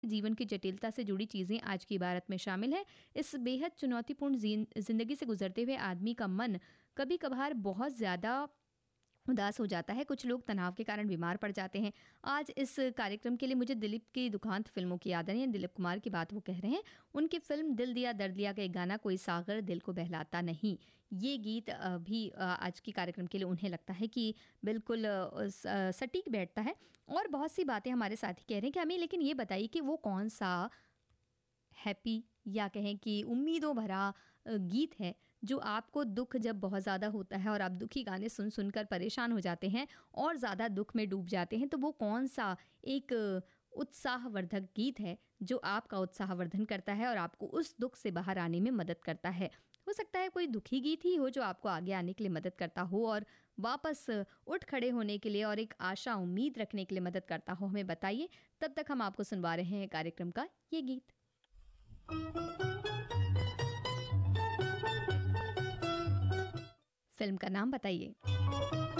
जीवन की जटिलता से जुड़ी चीज़ें आज की इबारत में शामिल है। इस बेहद चुनौतीपूर्ण ज़िंदगी से गुजरते हुए आदमी का मन कभी कभार बहुत ज़्यादा उदास हो जाता है। कुछ लोग तनाव के कारण बीमार पड़ जाते हैं। आज इस कार्यक्रम के लिए मुझे दिलीप की दुखांत फिल्मों की याद आ रही है। दिलीप कुमार की बात वो कह रहे हैं। उनकी फिल्म दिल दिया दर्द दिया का एक गाना, कोई सागर दिल को बहलाता नहीं, ये गीत भी आज की कार्यक्रम के लिए उन्हें लगता है कि बिल्कुल सटीक बैठता है। और बहुत सी बातें हमारे साथी कह रहे हैं कि हमें, लेकिन ये बताइए कि वो कौन सा हैप्पी या कहें कि उम्मीदों भरा गीत है जो आपको दुख जब बहुत ज़्यादा होता है और आप दुखी गाने सुन सुनकर परेशान हो जाते हैं और ज़्यादा दुख में डूब जाते हैं, तो वो कौन सा एक उत्साहवर्धक गीत है जो आपका उत्साहवर्धन करता है और आपको उस दुख से बाहर आने में मदद करता है। हो सकता है कोई दुखी गीत ही हो जो आपको आगे आने के लिए मदद करता हो और वापस उठ खड़े होने के लिए और एक आशा उम्मीद रखने के लिए मदद करता हो। हमें बताइए। तब तक हम आपको सुनवा रहे हैं कार्यक्रम का ये गीत। फिल्म का नाम बताइए।